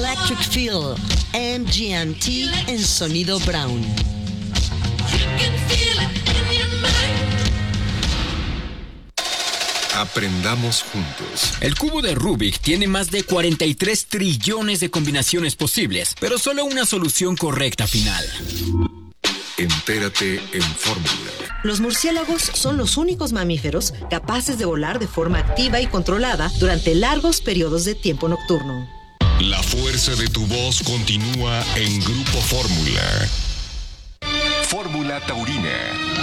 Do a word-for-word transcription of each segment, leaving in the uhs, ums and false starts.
Electric Feel, M G M T en sonido Brown. Aprendamos juntos. El cubo de Rubik tiene más de cuarenta y tres trillones de combinaciones posibles, pero solo una solución correcta final. Entérate en Fórmula. Los murciélagos son los únicos mamíferos capaces de volar de forma activa y controlada durante largos periodos de tiempo nocturno. La fuerza de tu voz continúa en Grupo Fórmula. Fórmula Taurina.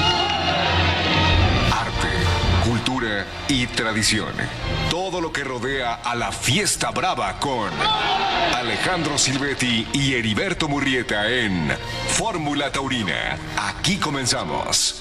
Arte, cultura y tradición. Todo lo que rodea a la fiesta brava con Alejandro Silvetti y Heriberto Murrieta en Fórmula Taurina. Aquí comenzamos.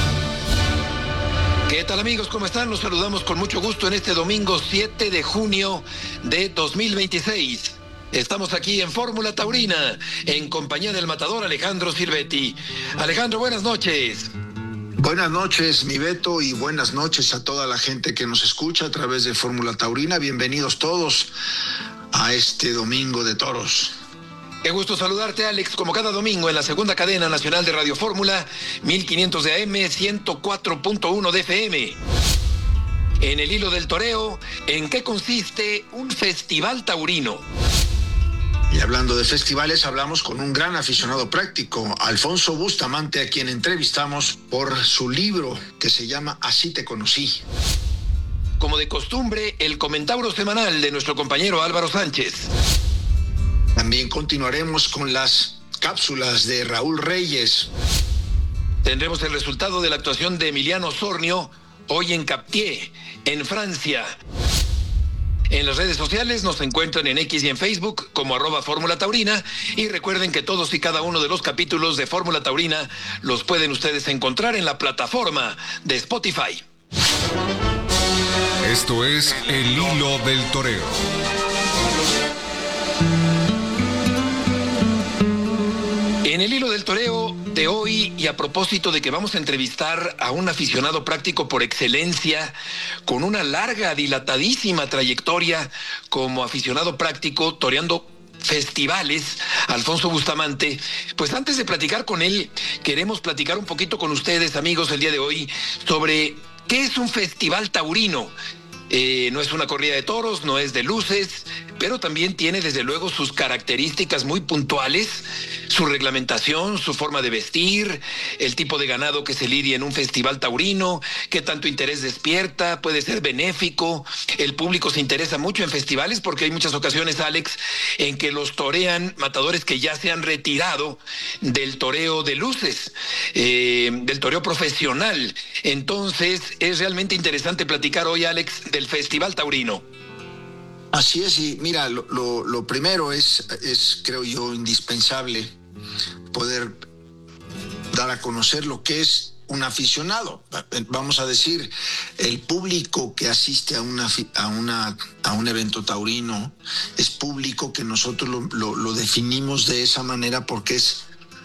¿Qué tal, amigos? ¿Cómo están? Los saludamos con mucho gusto en este domingo siete de junio de dos mil veintiséis. Estamos aquí en Fórmula Taurina en compañía del matador Alejandro Silvetti. Alejandro, buenas noches. Buenas noches, mi Beto, y buenas noches a toda la gente que nos escucha a través de Fórmula Taurina. Bienvenidos todos a este domingo de toros. Qué gusto saludarte, Alex, como cada domingo en la segunda cadena nacional de Radio Fórmula, mil quinientos de A M, ciento cuatro punto uno de F M. En el hilo del toreo, ¿en qué consiste un festival taurino? Y hablando de festivales, hablamos con un gran aficionado práctico, Alfonso Bustamante, a quien entrevistamos por su libro que se llama Así te conocí. Como de costumbre, el comentario semanal de nuestro compañero Álvaro Sánchez. También continuaremos con las cápsulas de Raúl Reyes. Tendremos el resultado de la actuación de Emiliano Sornio, hoy en Captié, en Francia. En las redes sociales nos encuentran en X y en Facebook como arroba Fórmula Taurina, y recuerden que todos y cada uno de los capítulos de Fórmula Taurina los pueden ustedes encontrar en la plataforma de Spotify. Esto es El Hilo del Toreo. En el hilo del toreo de hoy, y a propósito de que vamos a entrevistar a un aficionado práctico por excelencia, con una larga, dilatadísima trayectoria como aficionado práctico, toreando festivales, Alfonso Bustamante, pues antes de platicar con él, queremos platicar un poquito con ustedes, amigos, el día de hoy, sobre qué es un festival taurino. Eh, no es una corrida de toros, no es de luces, pero también tiene desde luego sus características muy puntuales, su reglamentación, su forma de vestir, el tipo de ganado que se lidia en un festival taurino, qué tanto interés despierta, puede ser benéfico. El público se interesa mucho en festivales porque hay muchas ocasiones, Alex, en que los torean matadores que ya se han retirado del toreo de luces, eh, del toreo profesional. Entonces es realmente interesante platicar hoy, Alex, del festival taurino. Así es, y mira, lo, lo, lo primero es, es, creo yo, indispensable poder dar a conocer lo que es un aficionado. Vamos a decir, el público que asiste a, una, a, una, a un evento taurino es público que nosotros lo, lo, lo definimos de esa manera porque es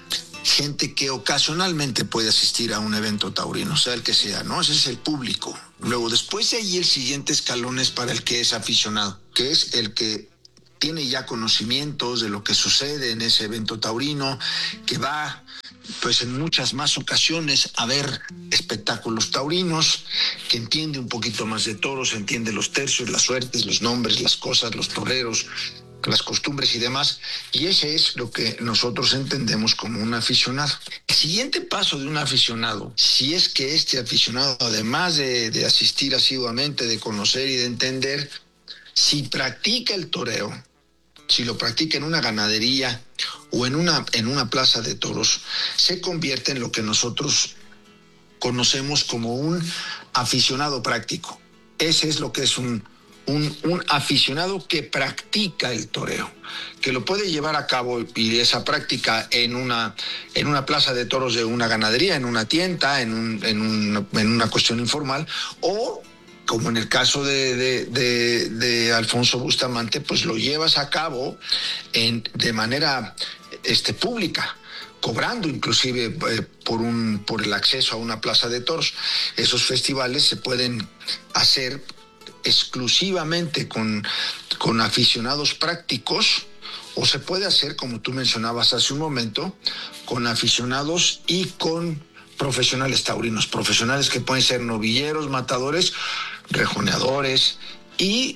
gente que ocasionalmente puede asistir a un evento taurino, sea el que sea, ¿no? Ese es el público. Luego, después de ahí, el siguiente escalón es para el que es aficionado, que es el que tiene ya conocimientos de lo que sucede en ese evento taurino, que va, pues en muchas más ocasiones, a ver espectáculos taurinos, que entiende un poquito más de toros, entiende los tercios, las suertes, los nombres, las cosas, los toreros, las costumbres y demás, y ese es lo que nosotros entendemos como un aficionado. El siguiente paso de un aficionado, si es que este aficionado, además de, de asistir asiduamente, de conocer y de entender, si practica el toreo, si lo practica en una ganadería o en una, en una plaza de toros, se convierte en lo que nosotros conocemos como un aficionado práctico. Ese es lo que es un Un, un aficionado que practica el toreo, que lo puede llevar a cabo y esa práctica en una, en una plaza de toros de una ganadería, en una tienda, en, un, en, un, en una cuestión informal, o como en el caso de, de, de, de Alfonso Bustamante, pues lo llevas a cabo en, de manera este, pública, cobrando inclusive eh, por, un, por el acceso a una plaza de toros. Esos festivales se pueden hacer exclusivamente con, con aficionados prácticos o se puede hacer, como tú mencionabas hace un momento, con aficionados y con profesionales taurinos, profesionales que pueden ser novilleros, matadores, rejoneadores y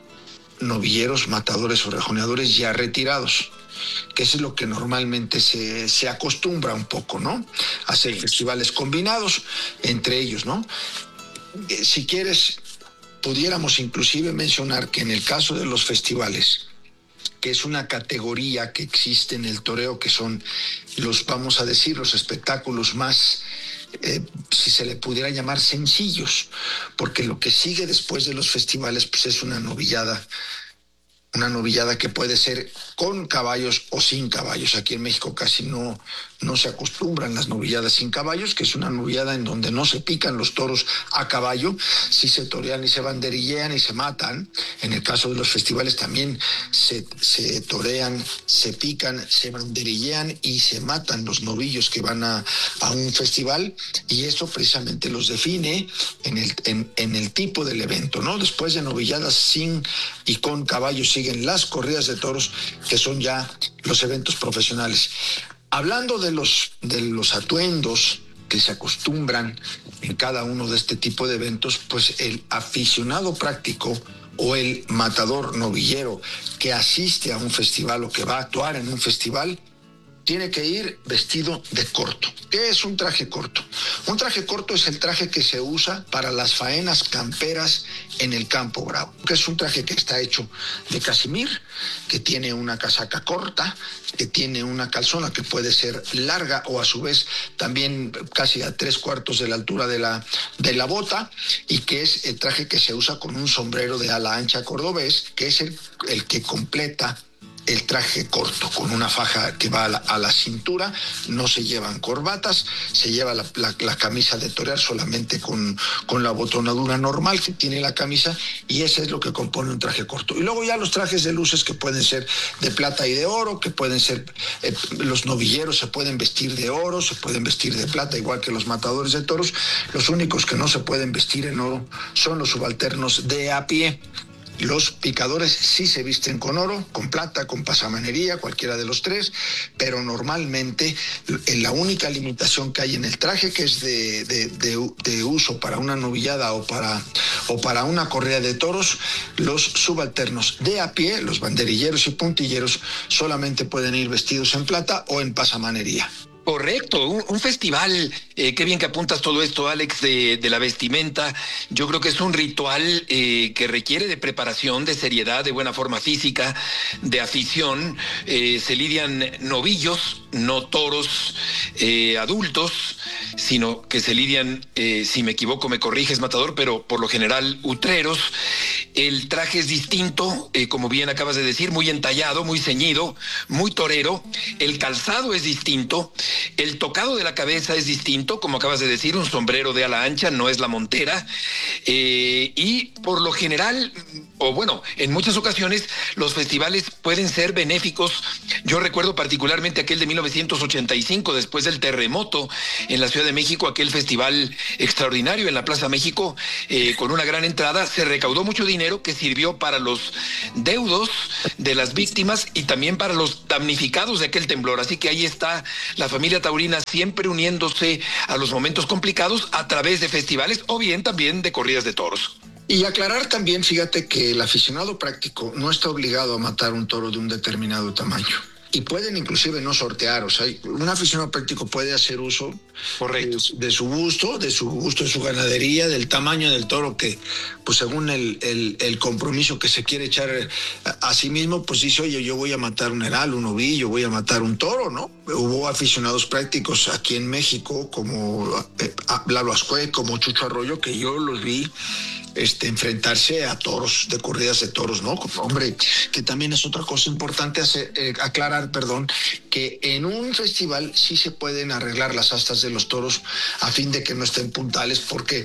novilleros, matadores o rejoneadores ya retirados, que eso es lo que normalmente se, se acostumbra un poco, ¿no? Hacer festivales combinados entre ellos, ¿no? Eh, si quieres, pudiéramos inclusive mencionar que en el caso de los festivales, que es una categoría que existe en el toreo, que son los, vamos a decir, los espectáculos más, eh, si se le pudiera llamar, sencillos, porque lo que sigue después de los festivales pues es una novillada, una novillada que puede ser con caballos o sin caballos. Aquí en México casi no, no se acostumbran las novilladas sin caballos, que es una novillada en donde no se pican los toros a caballo, sí se torean y se banderillean y se matan. En el caso de los festivales también se, se torean, se pican, se banderillean y se matan los novillos que van a, a un festival, y esto precisamente los define en el, en, en el tipo del evento, ¿no? Después de novilladas sin y con caballos siguen las corridas de toros, que son ya los eventos profesionales. Hablando de los, de los atuendos que se acostumbran en cada uno de este tipo de eventos, pues el aficionado práctico o el matador novillero que asiste a un festival o que va a actuar en un festival tiene que ir vestido de corto. ¿Qué es un traje corto? Un traje corto es el traje que se usa para las faenas camperas en el campo bravo, que es un traje que está hecho de casimir, que tiene una casaca corta, que tiene una calzona que puede ser larga o a su vez también casi a tres cuartos de la altura de la, de la bota, y que es el traje que se usa con un sombrero de ala ancha cordobés, que es el, el que completa el traje corto, con una faja que va a la, a la cintura. No se llevan corbatas, se lleva la, la, la camisa de torear solamente con, con la botonadura normal que tiene la camisa, y ese es lo que compone un traje corto. Y luego ya los trajes de luces, que pueden ser de plata y de oro, que pueden ser, eh, los novilleros se pueden vestir de oro, se pueden vestir de plata, igual que los matadores de toros. Los únicos que no se pueden vestir en oro son los subalternos de a pie. Los picadores sí se visten con oro, con plata, con pasamanería, cualquiera de los tres, pero normalmente la única limitación que hay en el traje, que es de, de, de, de uso para una novillada o para, o para una corrida de toros, los subalternos de a pie, los banderilleros y puntilleros, solamente pueden ir vestidos en plata o en pasamanería. Correcto, un, un festival, eh, qué bien que apuntas todo esto, Alex, de, de la vestimenta. Yo creo que es un ritual eh, que requiere de preparación, de seriedad, de buena forma física, de afición. Eh, se lidian novillos, no toros eh, adultos, sino que se lidian, eh, si me equivoco me corriges, matador, pero por lo general utreros. El traje es distinto, eh, como bien acabas de decir, muy entallado, muy ceñido, muy torero. El calzado es distinto. El tocado de la cabeza es distinto, como acabas de decir, un sombrero de ala ancha, no es la montera. Eh, y por lo general, o bueno, en muchas ocasiones, los festivales pueden ser benéficos. Yo recuerdo particularmente aquel de mil novecientos ochenta y cinco, después del terremoto en la Ciudad de México, aquel festival extraordinario en la Plaza México, eh, con una gran entrada. Se recaudó mucho dinero que sirvió para los deudos de las víctimas y también para los damnificados de aquel temblor. Así que ahí está la familia taurina siempre uniéndose a los momentos complicados a través de festivales o bien también de corridas de toros. Y aclarar también, fíjate, que el aficionado práctico no está obligado a matar un toro de un determinado tamaño. Y pueden inclusive no sortear, o sea, un aficionado práctico puede hacer uso Correcto. De, de su gusto, de su gusto, de su ganadería, del tamaño del toro que, pues según el, el, el compromiso que se quiere echar a, a sí mismo, pues dice, oye, yo voy a matar un heral, un ovillo, voy a matar un toro, ¿no? Hubo aficionados prácticos aquí en México, como eh, Lalo Ascue, como Chucho Arroyo, que yo los vi Este, enfrentarse a toros, de corridas de toros, ¿no? Hombre, que también es otra cosa importante hacer, eh, aclarar, perdón, que en un festival sí se pueden arreglar las astas de los toros a fin de que no estén puntales, porque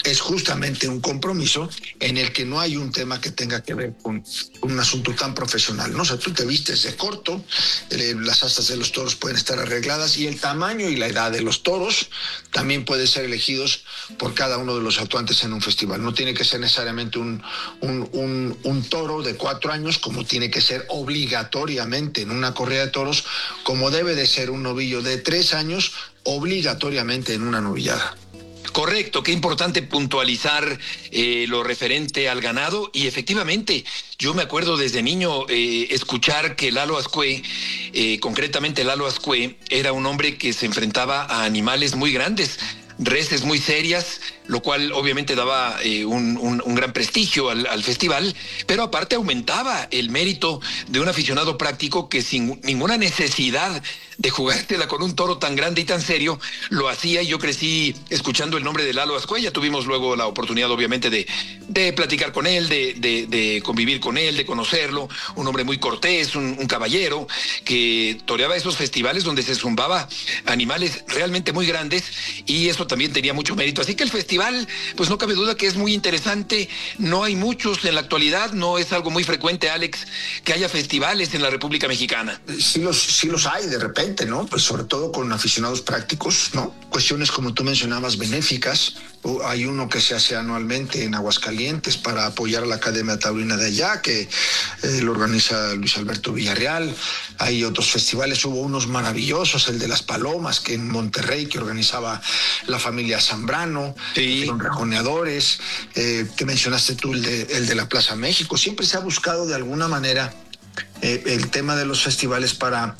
es justamente un compromiso en el que no hay un tema que tenga que ver con un asunto tan profesional, ¿no? O sea, tú te vistes de corto, eh, las astas de los toros pueden estar arregladas y el tamaño y la edad de los toros también pueden ser elegidos por cada uno de los actuantes en un festival. No tiene que ser necesariamente un, un, un, un toro de cuatro años, como tiene que ser obligatoriamente en una corrida de toros, como debe de ser un novillo de tres años obligatoriamente en una novillada. Correcto, qué importante puntualizar eh, lo referente al ganado, y efectivamente yo me acuerdo desde niño eh, escuchar que Lalo Azcue, eh, concretamente Lalo Azcue, era un hombre que se enfrentaba a animales muy grandes, reses muy serias, lo cual obviamente daba eh, un, un, un gran prestigio al, al festival, pero aparte aumentaba el mérito de un aficionado práctico que sin ninguna necesidad de jugártela con un toro tan grande y tan serio, lo hacía. Y yo crecí escuchando el nombre de Lalo Azcue. Ya tuvimos luego la oportunidad obviamente de, de platicar con él, de, de, de convivir con él, de conocerlo, un hombre muy cortés, un, un caballero que toreaba esos festivales donde se zumbaba animales realmente muy grandes, y eso también tenía mucho mérito. Así que el festival, pues no cabe duda que es muy interesante. No hay muchos en la actualidad, no es algo muy frecuente, Alex, que haya festivales en la República Mexicana. Sí los, sí los hay de repente, ¿no? Pues sobre todo con aficionados prácticos, ¿no? Cuestiones como tú mencionabas, benéficas. Hay uno que se hace anualmente en Aguascalientes para apoyar a la Academia Taurina de allá, que eh, lo organiza Luis Alberto Villarreal. Hay otros festivales, hubo unos maravillosos, el de las Palomas, que en Monterrey, que organizaba la familia Zambrano, sí. Con rejoneadores, eh, que mencionaste tú, el de, el de la Plaza México. Siempre se ha buscado de alguna manera eh, el tema de los festivales para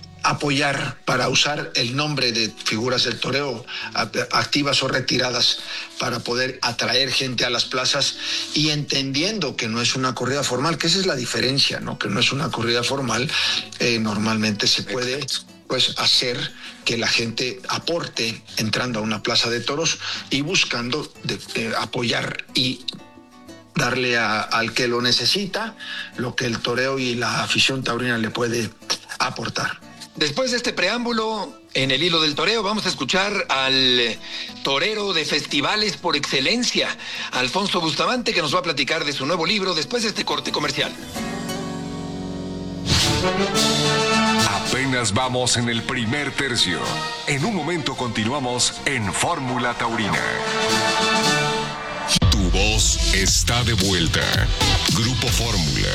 apoyar, para usar el nombre de figuras del toreo activas o retiradas para poder atraer gente a las plazas, y entendiendo que no es una corrida formal, que esa es la diferencia, ¿no? Que no es una corrida formal, eh, normalmente se puede pues hacer que la gente aporte entrando a una plaza de toros y buscando de, de apoyar y darle a, al que lo necesita lo que el toreo y la afición taurina le puede aportar. Después de este preámbulo, en el hilo del toreo, vamos a escuchar al torero de festivales por excelencia, Alfonso Bustamante, que nos va a platicar de su nuevo libro después de este corte comercial. Apenas vamos en el primer tercio. En un momento continuamos en Fórmula Taurina. Tu voz está de vuelta. Grupo Fórmula.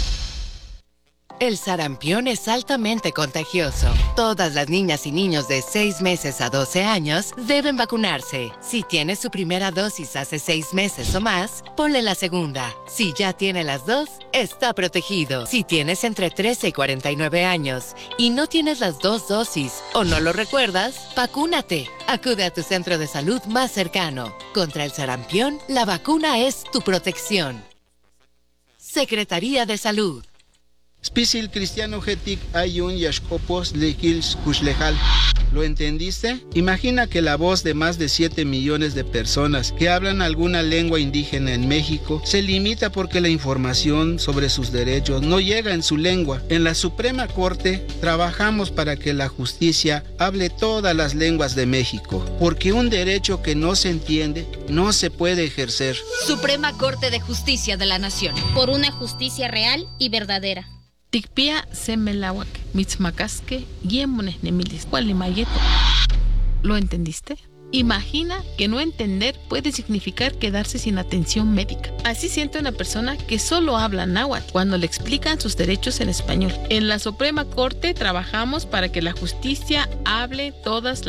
El sarampión es altamente contagioso. Todas las niñas y niños de seis meses a doce años deben vacunarse. Si tiene su primera dosis hace seis meses o más, ponle la segunda. Si ya tiene las dos, está protegido. Si tienes entre trece y cuarenta y nueve años y no tienes las dos dosis o no lo recuerdas, vacúnate. Acude a tu centro de salud más cercano. Contra el sarampión, la vacuna es tu protección. Secretaría de Salud. Spisil cristiano getic ayun yashkopos lekils kushlejal. ¿Lo entendiste? Imagina que la voz de más de siete millones de personas que hablan alguna lengua indígena en México se limita porque la información sobre sus derechos no llega en su lengua. En la Suprema Corte trabajamos para que la justicia hable todas las lenguas de México, porque un derecho que no se entiende no se puede ejercer. Suprema Corte de Justicia de la Nación. Por una justicia real y verdadera. Tikpia semelawak, mitzmacasque, yemones nemilis, mayeto. ¿Lo entendiste? Imagina que no entender puede significar quedarse sin atención médica. Así siente una persona que solo habla náhuatl cuando le explican sus derechos en español. En la Suprema Corte trabajamos para que la justicia hable todas las